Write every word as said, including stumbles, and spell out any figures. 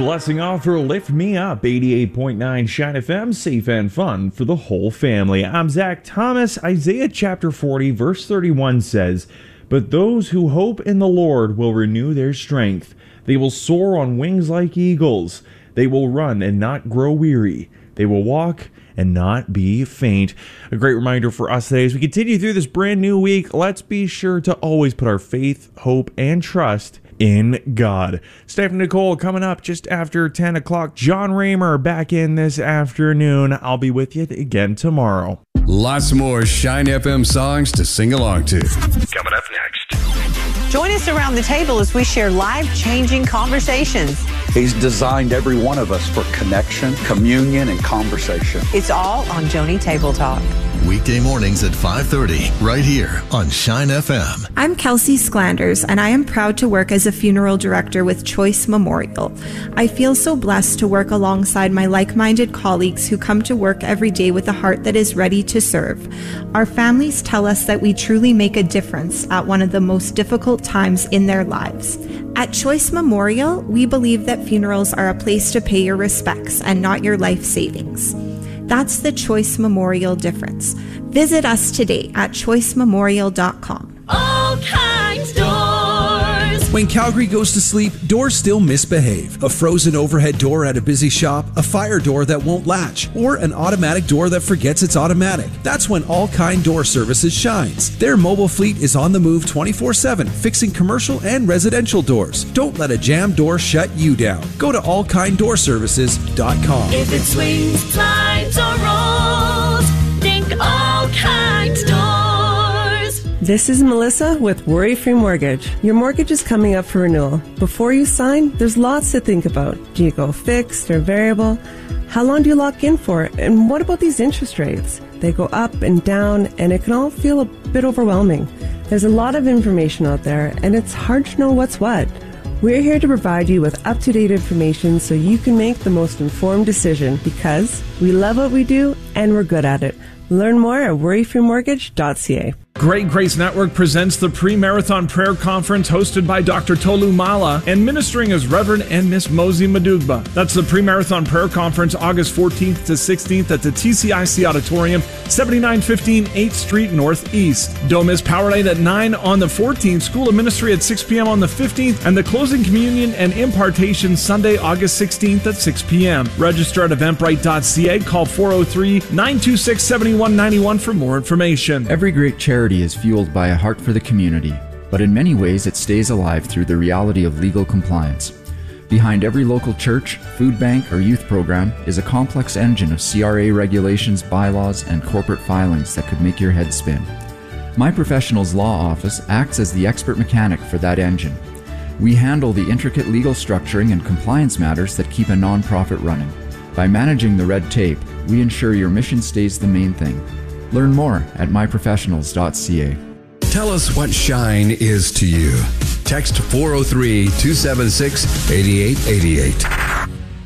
Blessing offer Lift Me Up, eighty-eight point nine Shine F M, safe and fun for the whole family. I'm Zach Thomas. Isaiah chapter forty, verse thirty-one says, "But those who hope in the Lord will renew their strength. They will soar on wings like eagles. They will run and not grow weary. They will walk and not be faint." A great reminder for us today as we continue through this brand new week. Let's be sure to always put our faith, hope, and trust in God. Stephanie Nicole coming up just after ten o'clock. John Raymer back in this afternoon. I'll be with you again tomorrow. Lots more Shine F M songs to sing along to. Coming up next. Join us around the table as we share life-changing conversations. He's designed every one of us for connection, communion, and conversation. It's all on Joni Table Talk. Weekday mornings at five thirty, right here on Shine F M. I'm Kelsey Sklanders, and I am proud to work as a funeral director with Choice Memorial. I feel so blessed to work alongside my like-minded colleagues who come to work every day with a heart that is ready to serve. Our families tell us that we truly make a difference at one of the most difficult times in their lives. At Choice Memorial, we believe that funerals are a place to pay your respects and not your life savings. That's the Choice Memorial difference. Visit us today at choice memorial dot com. All Kinds Doors. When Calgary goes to sleep, doors still misbehave. A frozen overhead door at a busy shop, a fire door that won't latch, or an automatic door that forgets it's automatic. That's when All Kind Door Services shines. Their mobile fleet is on the move twenty-four seven, fixing commercial and residential doors. Don't let a jammed door shut you down. Go to all kind door services dot com. If it swings, slides, or rolls, think All Kinds Doors. This is Melissa with Worry-Free Mortgage. Your mortgage is coming up for renewal. Before you sign, there's lots to think about. Do you go fixed or variable? How long do you lock in for? And what about these interest rates? They go up and down, and it can all feel a bit overwhelming. There's a lot of information out there, and it's hard to know what's what. We're here to provide you with up-to-date information so you can make the most informed decision, because we love what we do and we're good at it. Learn more at worry free mortgage dot c a. Great Grace Network presents the Pre-Marathon Prayer Conference hosted by Doctor Tolu Mala and ministering as Reverend and Miss Mosey Madugba. That's the Pre-Marathon Prayer Conference August fourteenth to sixteenth at the T C I C Auditorium, seventy-nine fifteen eighth Street Northeast. Don't miss Power Night at nine on the fourteenth, School of Ministry at six p.m. on the fifteenth, and the closing communion and impartation Sunday, August sixteenth at six p.m. Register at eventbrite dot c a. Call four oh three, nine two six, seven one nine one for more information. Every great charity is fueled by a heart for the community, but in many ways it stays alive through the reality of legal compliance. Behind every local church, food bank, or youth program is a complex engine of C R A regulations, bylaws, and corporate filings that could make your head spin. My Professionals Law Office acts as the expert mechanic for that engine. We handle the intricate legal structuring and compliance matters that keep a nonprofit running. By managing the red tape, we ensure your mission stays the main thing. Learn more at my professionals dot c a. Tell us what Shine is to you. Text four oh three, two seven six, eight eight eight eight.